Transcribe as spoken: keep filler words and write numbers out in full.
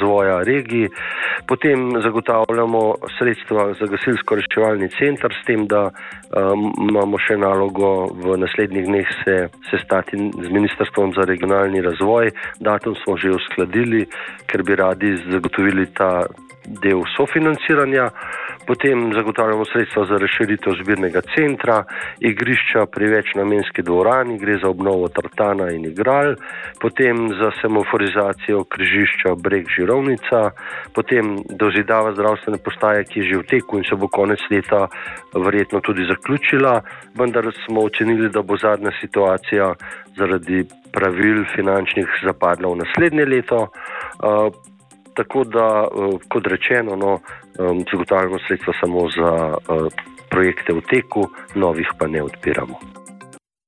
razvoja regij. Potem zagotavljamo sredstva za gasilsko-reševalni center, s tem, da um, imamo še nalogo v naslednjih dneh se sestati z Ministrstvom za regionalni razvoj. Datum smo že uskladili, ker bi radi zagotovili ta del sofinanciranja. Potem zagotavljamo sredstva za razširitev zbirnega centra, igrišča pri večnamenski dvorani, gre za obnovo tartana in igral, potem za semaforizacijo križišča Breg-Žirovnica, potem dozidava zdravstvene postaje, ki je že v teku in se bo konec leta verjetno tudi zaključila, vendar smo ocenili, da bo zadnja situacija zaradi pravil finančnih zapadla v naslednje leto. Uh, Tako da, kot rečeno, no, zagotavljamo sredstva samo za projekte v teku, novih pa ne odpiramo.